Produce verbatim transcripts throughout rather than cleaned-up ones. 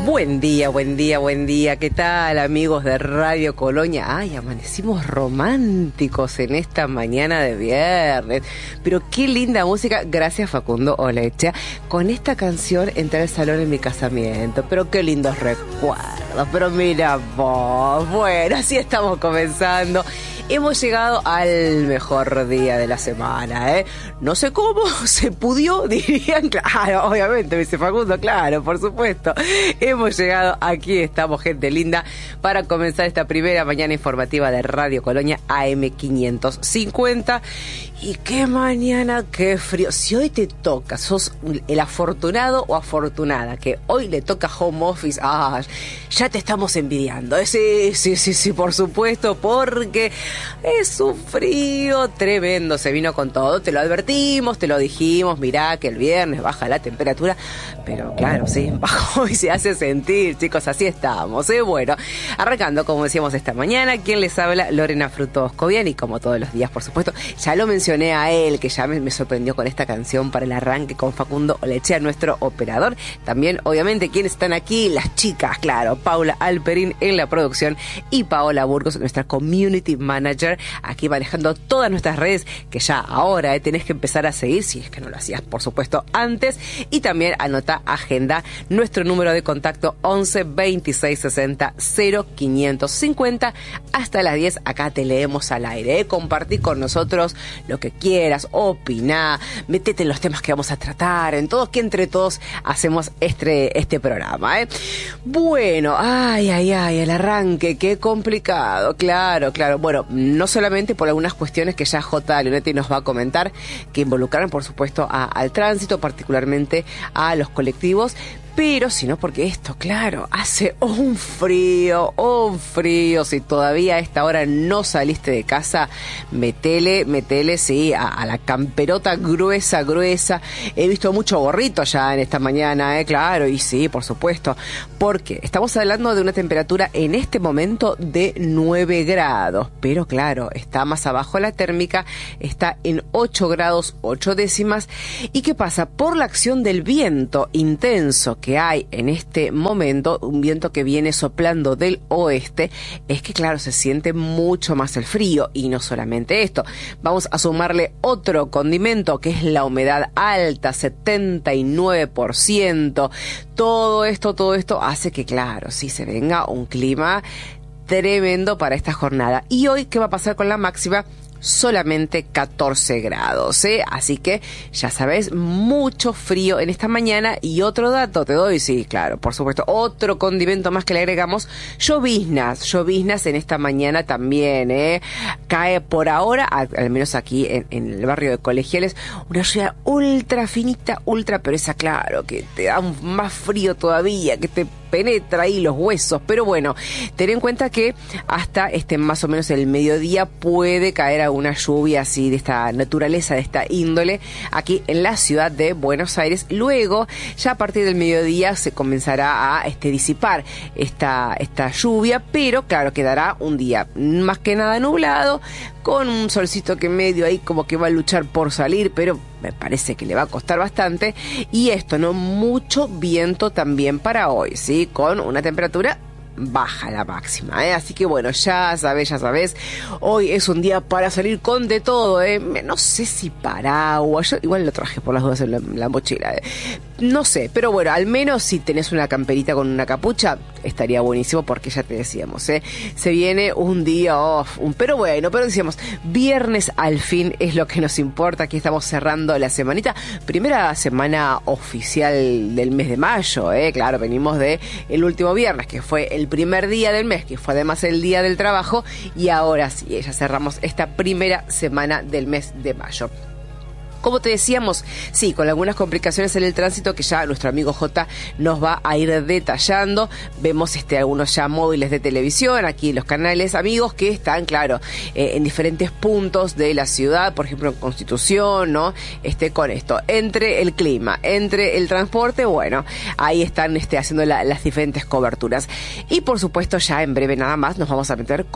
Buen día, buen día, buen día. ¿Qué tal, amigos de Radio Colonia? Ay, amanecimos románticos en esta mañana de viernes. Pero qué linda música. Gracias, Facundo Olechea. Con esta canción entré al salón en mi casamiento. Pero qué lindos recuerdos. Pero mira vos. Bueno, así estamos comenzando. Hemos llegado al mejor día de la semana, ¿eh? No sé cómo se pudió, dirían. Claro, obviamente, me dice Facundo, claro, por supuesto. Hemos llegado, aquí estamos, gente linda, para comenzar esta primera mañana informativa de Radio Colonia A M quinientos cincuenta. Y qué mañana, qué frío. Si hoy te toca, sos el afortunado o afortunada, que hoy le toca home office, ah, ya te estamos envidiando. Sí, sí, sí, sí, por supuesto, porque es un frío tremendo, se vino con todo. Te lo advertimos, te lo dijimos, mirá que el viernes baja la temperatura, pero claro, sí, bajó y se hace sentir, chicos, así estamos, ¿eh? Bueno, arrancando, como decíamos esta mañana, quien les habla, Lorena Fruto Oscovian, y como todos los días, por supuesto, ya lo mencioné a él, que ya me, me sorprendió con esta canción para el arranque con Facundo Olechea, nuestro operador. También, obviamente, quienes están aquí, las chicas, claro, Paula Alperín en la producción y Paola Burgos, nuestra community manager, aquí manejando todas nuestras redes, que ya ahora eh, tenés que empezar a seguir, si es que no lo hacías, por supuesto, antes. Y también anota, agenda, nuestro número de contacto once veintiséis sesenta cero quinientos cincuenta. Hasta las diez, acá te leemos al aire, ¿eh? Compartí con nosotros lo que quieras, opiná, metete en los temas que vamos a tratar, en todos, que entre todos hacemos este, este programa, ¿eh? Bueno, ay, ay, ay, el arranque, qué complicado, claro, claro. Bueno, no solamente por algunas cuestiones que ya J. Leonetti nos va a comentar, que involucraron, por supuesto, a, al tránsito, particularmente a los colectivos, pero sino porque esto, claro, hace un frío, un frío. Si todavía a esta hora no saliste de casa, metele, metele, sí, a, a la camperota gruesa, gruesa. He visto mucho gorrito ya en esta mañana, eh, claro, y sí, por supuesto, porque estamos hablando de una temperatura en este momento de nueve grados, pero claro, está más abajo la térmica, está en ocho grados, ocho décimas. ¿Y qué pasa? Por la acción del viento intenso que hay en este momento, un viento que viene soplando del oeste, es que claro, se siente mucho más el frío. Y no solamente esto, vamos a sumarle otro condimento, que es la humedad alta, setenta y nueve por ciento. Todo esto, todo esto hace que claro, sí se venga un clima tremendo para esta jornada. Y hoy, ¿qué va a pasar con la máxima? Solamente catorce grados, ¿eh? Así que, ya sabes, mucho frío en esta mañana. Y otro dato te doy, sí, claro, por supuesto, otro condimento más que le agregamos, lloviznas, lloviznas en esta mañana también, ¿eh? Cae por ahora, al, al menos aquí en, en el barrio de Colegiales, una lluvia ultra finita, ultra, pero esa, claro, que te da un, más frío todavía, que te penetra ahí los huesos. Pero bueno, ten en cuenta que hasta este más o menos el mediodía puede caer alguna lluvia así de esta naturaleza, de esta índole, aquí en la ciudad de Buenos Aires. Luego, ya a partir del mediodía se comenzará a este, disipar esta, esta lluvia, pero claro, quedará un día más que nada nublado, con un solcito que medio ahí como que va a luchar por salir, pero me parece que le va a costar bastante. Y esto, ¿no? Mucho viento también para hoy, ¿sí? Con una temperatura baja la máxima, ¿eh? Así que bueno, ya sabes, ya sabes, hoy es un día para salir con de todo, ¿eh? No sé si paraguas, yo igual lo traje por las dudas en la, la mochila, ¿eh? No sé, pero bueno, al menos si tenés una camperita con una capucha, estaría buenísimo, porque ya te decíamos, ¿eh? Se viene un día off, un, pero bueno, pero decíamos, viernes al fin es lo que nos importa. Aquí estamos cerrando la semanita, primera semana oficial del mes de mayo, ¿eh? Claro, venimos de el último viernes, que fue el primer día del mes, que fue además el día del trabajo, y ahora sí, ya cerramos esta primera semana del mes de mayo. Como te decíamos, sí, con algunas complicaciones en el tránsito que ya nuestro amigo J nos va a ir detallando. Vemos este algunos ya móviles de televisión, aquí los canales amigos que están, claro, eh, en diferentes puntos de la ciudad, por ejemplo en Constitución, ¿no? Este, con esto, entre el clima, entre el transporte, bueno, ahí están este, haciendo la, las diferentes coberturas. Y por supuesto ya en breve nada más nos vamos a meter con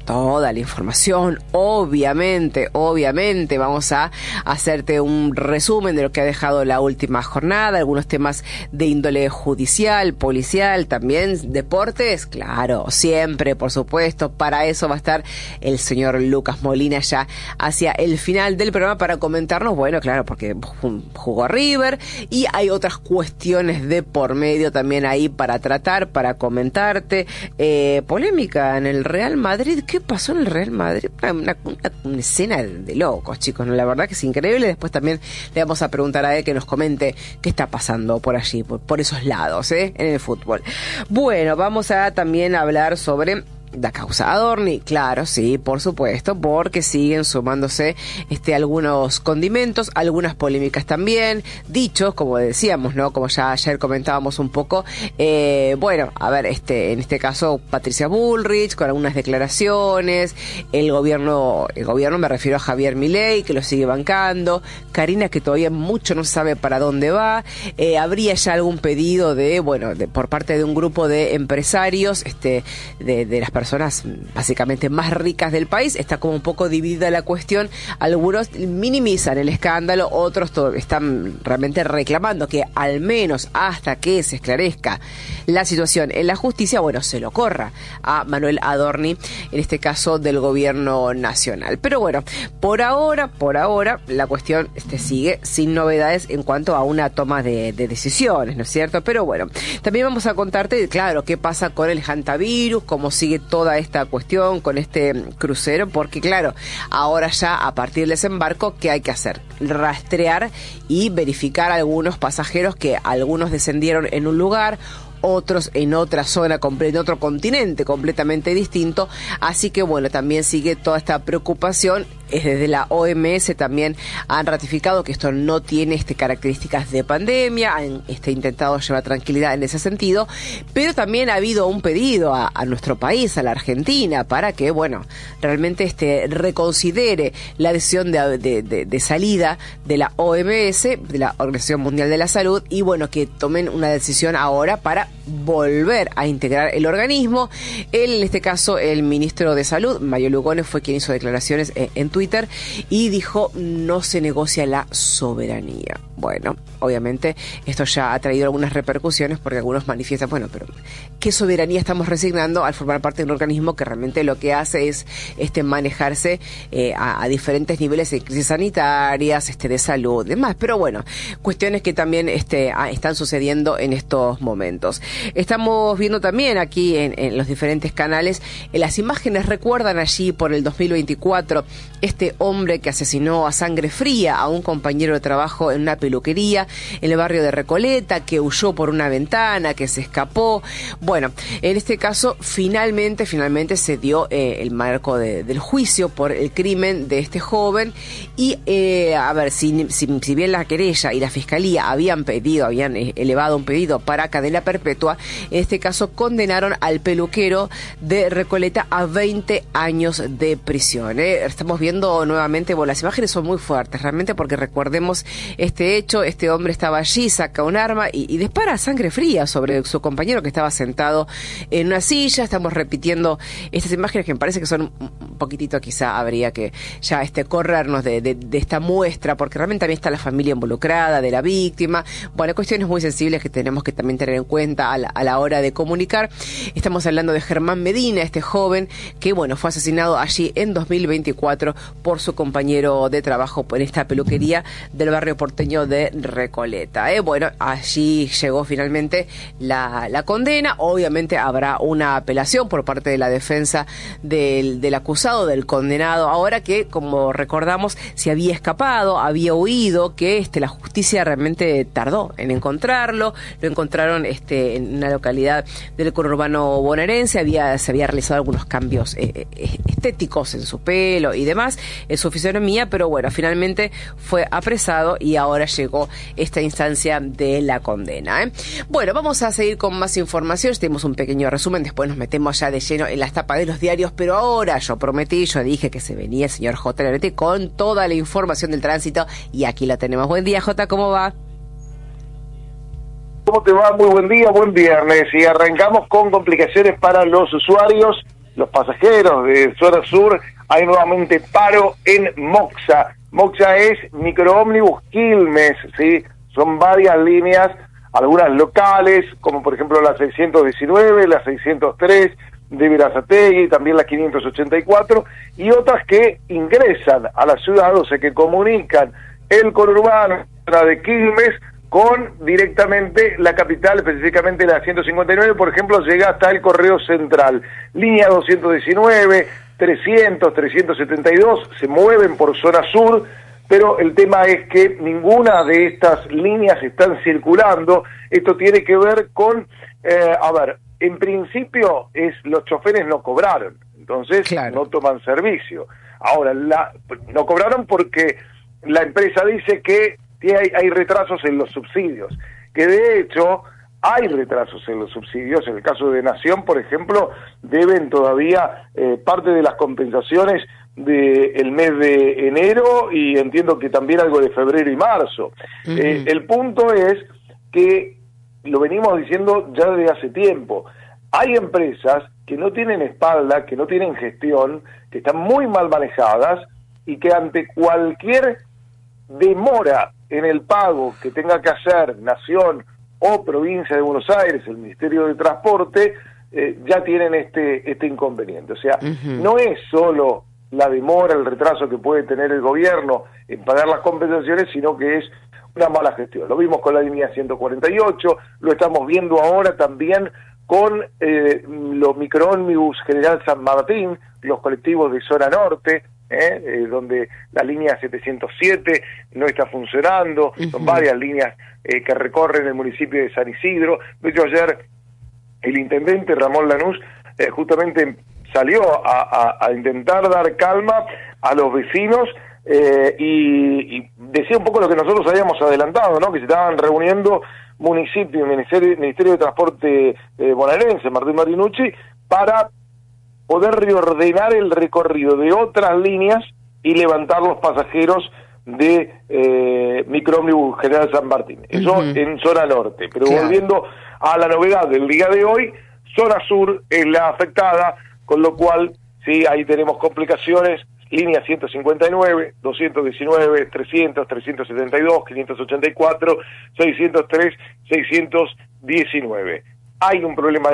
toda la información, obviamente, obviamente vamos a hacerte un resumen de lo que ha dejado la última jornada, algunos temas de índole judicial, policial, también deportes, claro, siempre, por supuesto, para eso va a estar el señor Lucas Molina ya hacia el final del programa para comentarnos, bueno, claro, porque jugó River y hay otras cuestiones de por medio también ahí para tratar, para comentarte, eh, polémica en el Real Madrid. ¿Qué pasó en el Real Madrid? Una, una, una escena de locos, chicos, ¿no? La verdad que es increíble. Después también le vamos a preguntar a él que nos comente qué está pasando por allí, por, por esos lados, ¿eh? En el fútbol. Bueno, vamos a también hablar sobre la causa Adorni, claro, sí, por supuesto, porque siguen sumándose este algunos condimentos, algunas polémicas también, dichos, como decíamos, ¿no? Como ya ayer comentábamos un poco, eh, bueno, a ver, este, en este caso Patricia Bullrich, con algunas declaraciones, el gobierno, el gobierno me refiero a Javier Milei, que lo sigue bancando, Karina, que todavía mucho no se sabe para dónde va, eh, habría ya algún pedido de, bueno, de, por parte de un grupo de empresarios, este, de, de las personas personas básicamente más ricas del país. Está como un poco dividida la cuestión, algunos minimizan el escándalo, otros todo, están realmente reclamando que al menos hasta que se esclarezca la situación en la justicia, bueno, se lo corra a Manuel Adorni, en este caso del gobierno nacional. Pero bueno, por ahora, por ahora, la cuestión este, sigue sin novedades en cuanto a una toma de, de decisiones, ¿no es cierto? Pero bueno, también vamos a contarte, claro, qué pasa con el hantavirus, cómo sigue toda esta cuestión con este crucero, porque claro, ahora ya a partir del desembarco, ¿qué hay que hacer? Rastrear y verificar a algunos pasajeros que algunos descendieron en un lugar, otros en otra zona, en otro continente completamente distinto, así que bueno, también sigue toda esta preocupación. Desde la O M S también han ratificado que esto no tiene este, características de pandemia, han este, intentado llevar tranquilidad en ese sentido, pero también ha habido un pedido a, a nuestro país, a la Argentina, para que, bueno, realmente este, reconsidere la decisión de, de, de, de salida de la O M S, de la Organización Mundial de la Salud, y bueno, que tomen una decisión ahora para volver a integrar el organismo. Él, en este caso, el ministro de Salud, Mario Lugones, fue quien hizo declaraciones en, en Twitter y dijo: no se negocia la soberanía. Bueno, obviamente esto ya ha traído algunas repercusiones porque algunos manifiestan, bueno, pero ¿qué soberanía estamos resignando al formar parte de un organismo que realmente lo que hace es este manejarse eh, a, a diferentes niveles de crisis sanitarias, este de salud, demás? Pero bueno, cuestiones que también este, a, están sucediendo en estos momentos. Estamos viendo también aquí en, en los diferentes canales, en las imágenes recuerdan allí por el dos mil veinticuatro este hombre que asesinó a sangre fría a un compañero de trabajo en una peluquería en el barrio de Recoleta, que huyó por una ventana, que se escapó. Bueno, en este caso finalmente, finalmente se dio eh, el marco de, del juicio por el crimen de este joven y eh, a ver, si, si, si bien la querella y la fiscalía habían pedido, habían elevado un pedido para cadena perpetua, en este caso condenaron al peluquero de Recoleta a veinte años de prisión. ¿eh? Estamos viendo nuevamente, bueno, las imágenes son muy fuertes realmente, porque recordemos este hecho, este hombre estaba allí, saca un arma y, y dispara a sangre fría sobre su compañero que estaba sentado en una silla. Estamos repitiendo estas imágenes que me parece que son un poquitito, quizá habría que ya este corrernos de, de, de esta muestra, porque realmente también está la familia involucrada de la víctima. Bueno, hay cuestiones muy sensibles que tenemos que también tener en cuenta a la, a la hora de comunicar. Estamos hablando de Germán Medina, este joven que, bueno, fue asesinado allí en dos mil veinticuatro por su compañero de trabajo en esta peluquería del barrio porteño de Recoleta. ¿eh? Bueno, allí llegó finalmente la, la condena. Obviamente habrá una apelación por parte de la defensa del, del acusado, del condenado, ahora que, como recordamos, se había escapado, había huido, que este, la justicia realmente tardó en encontrarlo. Lo encontraron este, en una localidad del conurbano bonaerense, había, se había realizado algunos cambios eh, estéticos en su pelo y demás, en su fisonomía, pero bueno, finalmente fue apresado y ahora llegó esta instancia de la condena. ¿eh? Bueno, vamos a seguir con más información. Tenemos un pequeño resumen, después nos metemos ya de lleno en las tapas de los diarios, pero ahora yo prometí, yo dije que se venía el señor J. Loretti con toda la información del tránsito y aquí la tenemos. Buen día, J, ¿cómo va? ¿Cómo te va? Muy buen día, buen viernes. Y arrancamos con complicaciones para los usuarios los pasajeros de zona sur, hay nuevamente paro en Moxa. Moxa es microómnibus Quilmes, ¿sí? Son varias líneas, algunas locales, como por ejemplo la seiscientos diecinueve, la seiscientos tres de Berazategui, también la quinientos ochenta y cuatro, y otras que ingresan a la ciudad, o sea, que comunican el conurbano de Quilmes con directamente la capital, específicamente la ciento cincuenta y nueve, por ejemplo, llega hasta el Correo Central. Línea doscientos diecinueve, trescientos, trescientos setenta y dos se mueven por zona sur, pero el tema es que ninguna de estas líneas están circulando. Esto tiene que ver con, eh, a ver, en principio es los choferes no cobraron, entonces claro, no toman servicio. Ahora, la, no cobraron porque la empresa dice que hay, hay retrasos en los subsidios, que de hecho hay retrasos en los subsidios. En el caso de Nación, por ejemplo, deben todavía eh, parte de las compensaciones del mes de enero, y entiendo que también algo de febrero y marzo. Uh-huh. Eh, el punto es que, lo venimos diciendo ya desde hace tiempo, hay empresas que no tienen espalda, que no tienen gestión, que están muy mal manejadas, y que ante cualquier demora en el pago que tenga que hacer Nación o Provincia de Buenos Aires, el Ministerio de Transporte, eh, ya tienen este este inconveniente. O sea, uh-huh, no es solo la demora, el retraso que puede tener el gobierno en pagar las compensaciones, sino que es una mala gestión. Lo vimos con la línea ciento cuarenta y ocho, lo estamos viendo ahora también con eh, los microómnibus General San Martín, los colectivos de zona norte, eh, eh, donde la línea setecientos siete no está funcionando. Uh-huh. Son varias líneas eh, que recorren el municipio de San Isidro. De hecho, ayer el intendente Ramón Lanús eh, justamente salió a, a, a intentar dar calma a los vecinos, eh, y, y decía un poco lo que nosotros habíamos adelantado, ¿no? Que se estaban reuniendo municipio y Ministerio, Ministerio de Transporte eh, bonaerense, Martín Marinucci, para poder reordenar el recorrido de otras líneas y levantar los pasajeros de eh, microómnibus General San Martín. Eso uh-huh, en zona norte. Pero claro, volviendo a la novedad del día de hoy, zona sur es la afectada, con lo cual, sí, ahí tenemos complicaciones. Línea ciento cincuenta y nueve, doscientos diecinueve, trescientos, trescientos setenta y dos, quinientos ochenta y cuatro, seiscientos tres, seiscientos diecinueve. Hay un problema de